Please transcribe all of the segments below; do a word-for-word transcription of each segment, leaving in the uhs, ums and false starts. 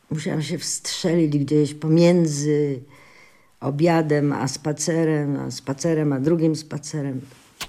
musiałam się wstrzelić gdzieś pomiędzy obiadem a spacerem, a spacerem a drugim spacerem.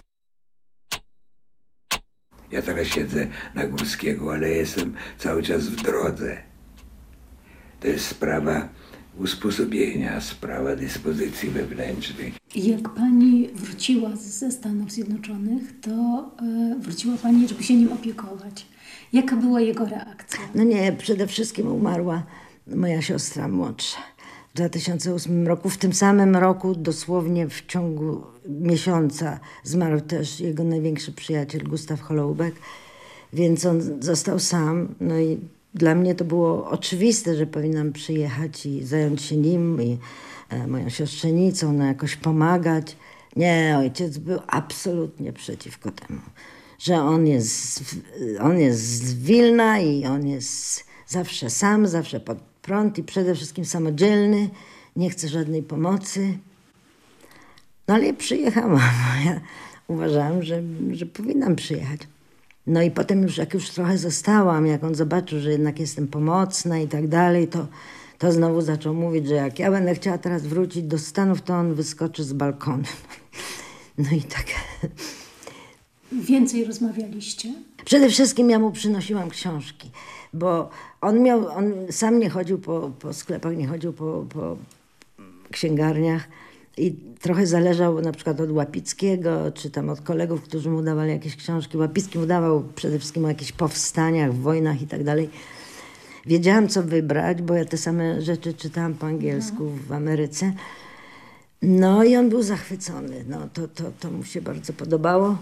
Ja teraz siedzę na Górskiego, ale jestem cały czas w drodze. To jest sprawa usposobienia, sprawa dyspozycji wewnętrznej. Jak pani wróciła ze Stanów Zjednoczonych, to y, wróciła pani, żeby się nim opiekować. Jaka była jego reakcja? No nie, przede wszystkim umarła moja siostra młodsza. W dwa tysiące ósmym roku, w tym samym roku, dosłownie w ciągu miesiąca, zmarł też jego największy przyjaciel Gustaw Holoubek, więc on został sam. No i dla mnie to było oczywiste, że powinnam przyjechać i zająć się nim i e, moją siostrzenicą, no jakoś pomagać. Nie, ojciec był absolutnie przeciwko temu, że on jest, on jest z Wilna i on jest zawsze sam, zawsze pod prąd i przede wszystkim samodzielny, nie chce żadnej pomocy. No ale ja przyjechałam, ja uważałam, że, że powinnam przyjechać. No i potem już, jak już trochę zostałam, jak on zobaczył, że jednak jestem pomocna i tak dalej, to, to znowu zaczął mówić, że jak ja będę chciała teraz wrócić do Stanów, to on wyskoczy z balkonu. No i tak. Więcej rozmawialiście? Przede wszystkim ja mu przynosiłam książki, bo on miał, on sam nie chodził po, po sklepach, nie chodził po, po księgarniach i trochę zależał na przykład od Łapickiego, czy tam od kolegów, którzy mu dawali jakieś książki. Łapicki mu dawał przede wszystkim o jakichś powstaniach, wojnach i tak dalej. Wiedziałam, co wybrać, bo ja te same rzeczy czytałam po angielsku w Ameryce. No i on był zachwycony. No, to, to, to mu się bardzo podobało.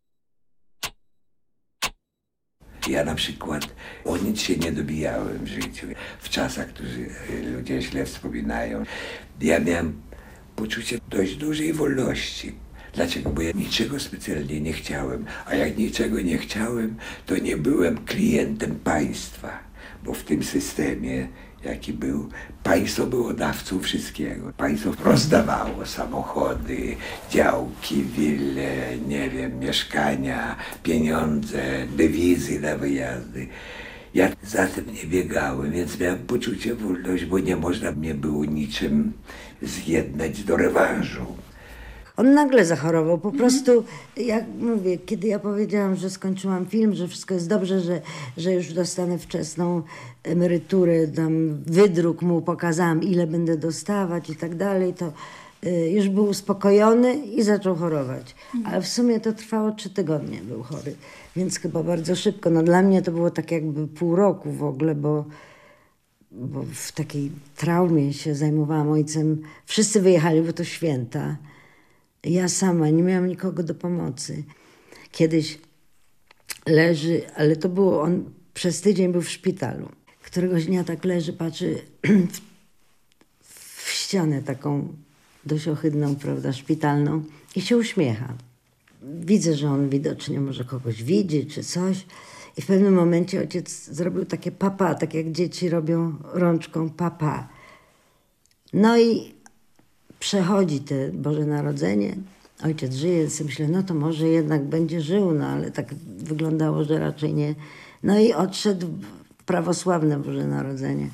Ja na przykład o nic się nie dobijałem w życiu. W czasach, którzy ludzie źle wspominają, ja miałem poczucie dość dużej wolności. Dlaczego? Bo ja niczego specjalnie nie chciałem. A jak niczego nie chciałem, to nie byłem klientem państwa. Bo w tym systemie, jaki był, państwo było dawcą wszystkiego. Państwo rozdawało samochody, działki, wille, nie wiem, mieszkania, pieniądze, dewizy na wyjazdy. Ja za tym nie biegałem, więc miałem poczucie wolności, bo nie można mnie było niczym zjednać do rewanżu. On nagle zachorował, po prostu, jak mówię, kiedy ja powiedziałam, że skończyłam film, że wszystko jest dobrze, że, że już dostanę wczesną emeryturę, tam wydruk mu pokazałam, ile będę dostawać i tak dalej, to y, już był uspokojony i zaczął chorować. Ale w sumie to trwało trzy tygodnie, był chory, więc chyba bardzo szybko. No dla mnie to było tak jakby pół roku w ogóle, bo, bo w takiej traumie się zajmowałam ojcem. Wszyscy wyjechali, bo to święta. Ja sama, nie miałam nikogo do pomocy. Kiedyś leży, ale to było, on przez tydzień był w szpitalu. Któregoś dnia tak leży, patrzy w, w ścianę taką dość ohydną, prawda, szpitalną i się uśmiecha. Widzę, że on widocznie może kogoś widzi czy coś. I w pewnym momencie ojciec zrobił takie papa, tak jak dzieci robią rączką papa. No i przechodzi te Boże Narodzenie, ojciec żyje, więc myślę, no to może jednak będzie żył, no ale tak wyglądało, że raczej nie. No i odszedł w prawosławne Boże Narodzenie.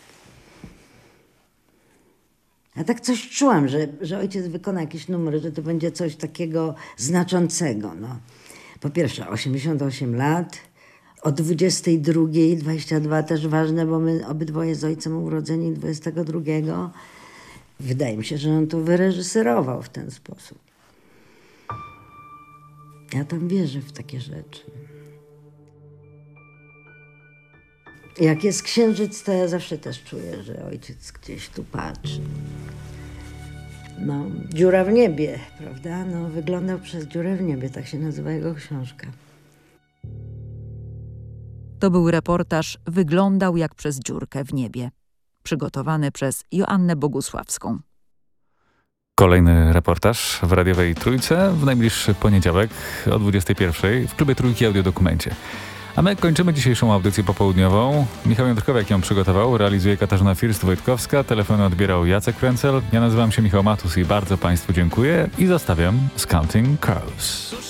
Ja tak coś czułam, że, że ojciec wykona jakiś numer, że to będzie coś takiego znaczącego. No. Po pierwsze osiemdziesiąt osiem lat, o dwudziestej drugiej, dwadzieścia dwa też ważne, bo my obydwoje z ojcem urodzeni dwudziestego drugiego. Wydaje mi się, że on to wyreżyserował w ten sposób. Ja tam wierzę w takie rzeczy. Jak jest księżyc, to ja zawsze też czuję, że ojciec gdzieś tu patrzy. No, dziura w niebie, prawda? No, wyglądał przez dziurę w niebie, tak się nazywa jego książka. To był reportaż Wyglądał jak przez dziurkę w niebie. Przygotowany przez Joannę Bogusławską. Kolejny reportaż w radiowej Trójce w najbliższy poniedziałek o dwudziestej pierwszej w klubie Trójki Audiodokumencie. A my kończymy dzisiejszą audycję popołudniową. Michał Jędrkowiak ją przygotował, realizuje Katarzyna First-Wojtkowska, telefony odbierał Jacek Kręcel. Ja nazywam się Michał Matus i bardzo Państwu dziękuję i zostawiam z Counting Crows.